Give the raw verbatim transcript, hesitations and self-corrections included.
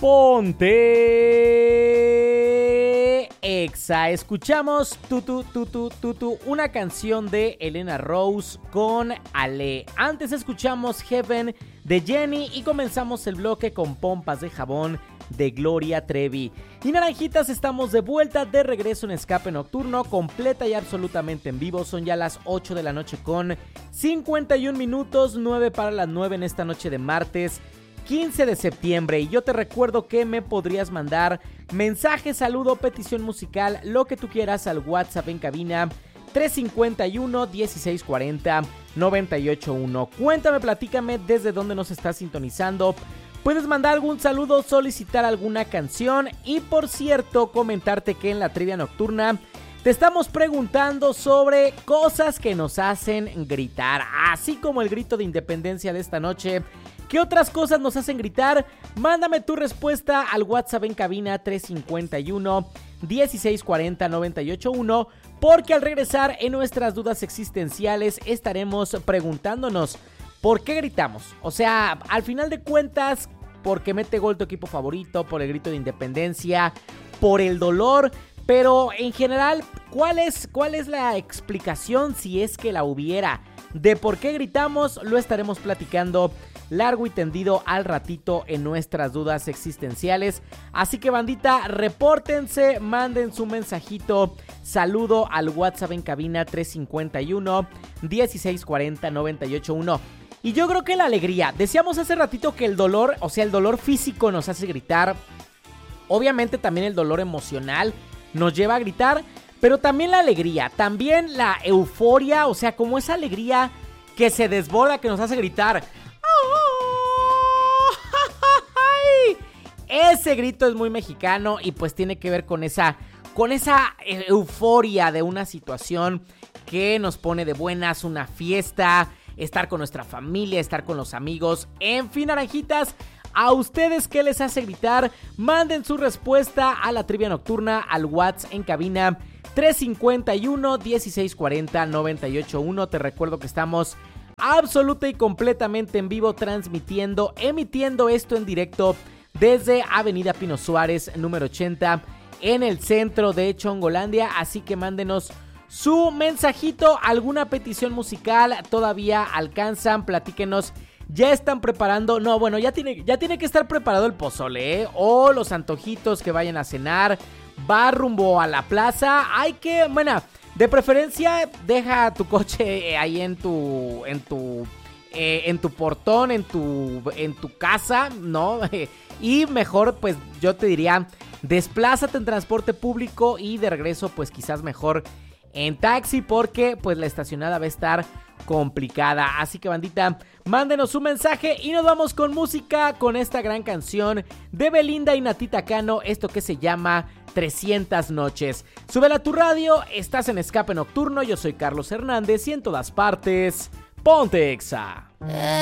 Ponte Exa. Escuchamos Tutu, Tutu, Tutu, una canción de Elena Rose con Ale. Antes escuchamos Heaven de Jenny y comenzamos el bloque con Pompas de Jabón de Gloria Trevi. Y Naranjitas, estamos de vuelta, de regreso en Escape Nocturno, completa y absolutamente en vivo. Son ya las ocho de la noche con cincuenta y un minutos, nueve para las nueve en esta noche de martes quince de septiembre. Y yo te recuerdo que me podrías mandar mensaje, saludo, petición musical, lo que tú quieras al WhatsApp en cabina tres cinco uno, dieciséis cuarenta, noventa y ocho uno. Cuéntame, platícame desde dónde nos estás sintonizando. Puedes mandar algún saludo, solicitar alguna canción y, por cierto, comentarte que en la trivia nocturna te estamos preguntando sobre cosas que nos hacen gritar, así como el grito de independencia de esta noche. ¿Qué otras cosas nos hacen gritar? Mándame tu respuesta al WhatsApp en cabina tres cinco uno, dieciséis cuarenta, noventa y ocho uno, porque al regresar en nuestras dudas existenciales estaremos preguntándonos ¿por qué gritamos? O sea, al final de cuentas, ¿por qué mete gol tu equipo favorito? ¿Por el grito de independencia? ¿Por el dolor? Pero en general, ¿cuál es, cuál es la explicación, si es que la hubiera, de por qué gritamos? Lo estaremos platicando largo y tendido al ratito en nuestras dudas existenciales. Así que, bandita, repórtense, manden su mensajito, saludo al WhatsApp en cabina tres cinco uno, dieciséis cuarenta, noventa y ocho uno. Y yo creo que la alegría, decíamos hace ratito que el dolor, o sea, el dolor físico nos hace gritar. Obviamente también el dolor emocional nos lleva a gritar, pero también la alegría, también la euforia, o sea, como esa alegría que se desborda, que nos hace gritar. Ese grito es muy mexicano y pues tiene que ver con esa, con esa euforia de una situación que nos pone de buenas, una fiesta, estar con nuestra familia, estar con los amigos. En fin, Naranjitas, ¿a ustedes qué les hace gritar? Manden su respuesta a la trivia nocturna al WhatsApp en cabina tres cinco uno, dieciséis cuarenta, noventa y ocho uno. Te recuerdo que estamos absoluta y completamente en vivo, transmitiendo, emitiendo esto en directo desde Avenida Pino Suárez, número ochenta, en el centro de Chongolandia. Así que mándenos su mensajito, alguna petición musical, todavía alcanzan, platíquenos. Ya están preparando, no, bueno, ya tiene, ya tiene que estar preparado el pozole, ¿eh? O los antojitos que vayan a cenar, va rumbo a la plaza. Hay que, bueno, de preferencia deja tu coche ahí en tu, en tu, eh, en tu portón, en tu, en tu casa, ¿no? Y mejor, pues yo te diría, desplázate en transporte público y de regreso, pues quizás mejor en taxi, porque pues la estacionada va a estar complicada. Así que, bandita, mándenos un mensaje y nos vamos con música, con esta gran canción de Belinda y Natita Cano, esto que se llama trescientas noches. Súbela a tu radio, estás en Escape Nocturno, yo soy Carlos Hernández y en todas partes, ponte Exa.